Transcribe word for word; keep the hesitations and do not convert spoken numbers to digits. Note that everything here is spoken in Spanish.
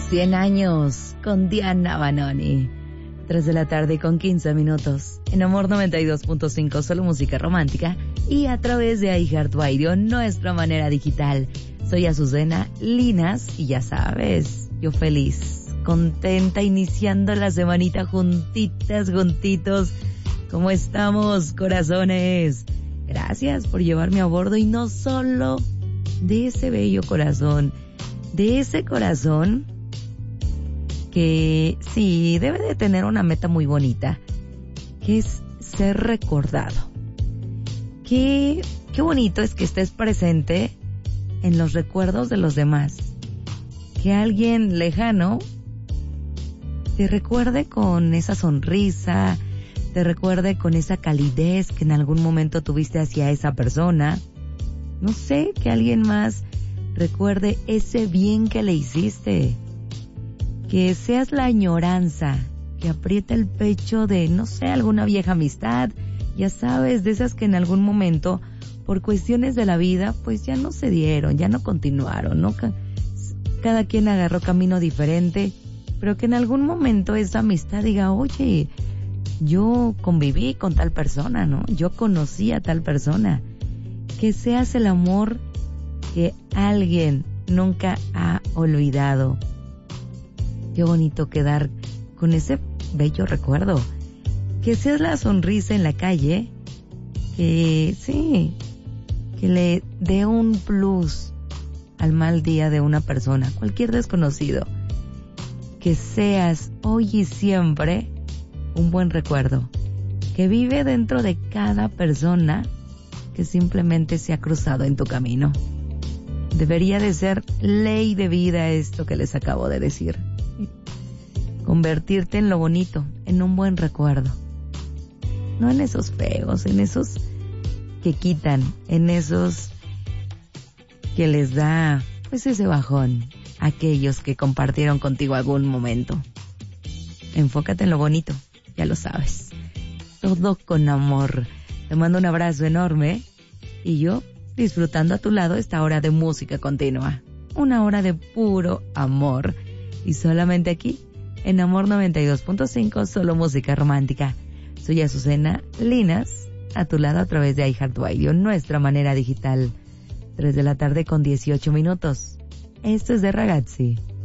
cien años con Diana Banoni. tres de la tarde con quince minutos. En Amor noventa y dos punto cinco, solo música romántica. Y a través de iHeartRadio, nuestra manera digital. Soy Azucena Linas y ya sabes, yo feliz, contenta, iniciando la semanita juntitas, juntitos. ¿Cómo estamos, corazones? Gracias por llevarme a bordo y no solo de ese bello corazón, de ese corazón que sí, debe de tener una meta muy bonita, que es ser recordado. Qué, qué bonito es que estés presente en los recuerdos de los demás. Que alguien lejano te recuerde con esa sonrisa, te recuerde con esa calidez que en algún momento tuviste hacia esa persona. No sé, que alguien más recuerde ese bien que le hiciste. Que seas la añoranza que aprieta el pecho de, no sé, alguna vieja amistad, ya sabes, de esas que en algún momento, por cuestiones de la vida, pues ya no se dieron, ya no continuaron, ¿no? Cada quien agarró camino diferente, pero que en algún momento esa amistad diga, oye, yo conviví con tal persona, ¿no? Yo conocí a tal persona. Que seas el amor que alguien nunca ha olvidado. Qué bonito quedar con ese bello recuerdo. Que seas la sonrisa en la calle, que sí, que le dé un plus al mal día de una persona, cualquier desconocido. Que seas hoy y siempre un buen recuerdo, que vive dentro de cada persona que simplemente se ha cruzado en tu camino. Debería de ser ley de vida esto que les acabo de decir. Convertirte en lo bonito, en un buen recuerdo. No en esos feos, en esos que quitan, en esos que les da pues ese bajón a aquellos que compartieron contigo algún momento. Enfócate en lo bonito, ya lo sabes. Todo con amor. Te mando un abrazo enorme y yo disfrutando a tu lado esta hora de música continua. Una hora de puro amor. Y solamente aquí, en Amor noventa y dos punto cinco, solo música romántica. Soy Azucena Linas, a tu lado a través de iHeartRadio, nuestra manera digital. tres de la tarde con dieciocho minutos. Esto es de Ragazzi.